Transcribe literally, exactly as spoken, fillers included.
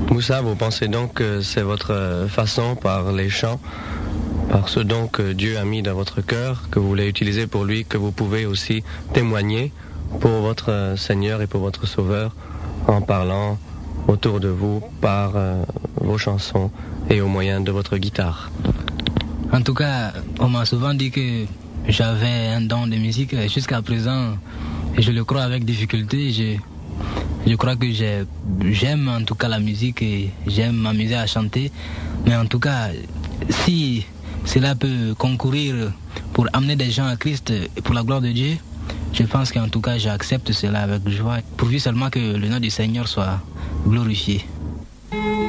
Moussa, vous pensez donc que c'est votre façon, par les chants, par ce don que Dieu a mis dans votre cœur, que vous voulez utiliser pour lui, que vous pouvez aussi témoigner pour votre Seigneur et pour votre Sauveur en parlant autour de vous par euh, vos chansons et au moyen de votre guitare? En tout cas, on m'a souvent dit que j'avais un don de musique. Jusqu'à présent, je le crois avec difficulté. Je, je crois que j'ai, j'aime en tout cas la musique et j'aime m'amuser à chanter. Mais en tout cas, si cela peut concourir pour amener des gens à Christ et pour la gloire de Dieu, je pense qu'en tout cas, j'accepte cela avec joie, pourvu seulement que le nom du Seigneur soit glorifié.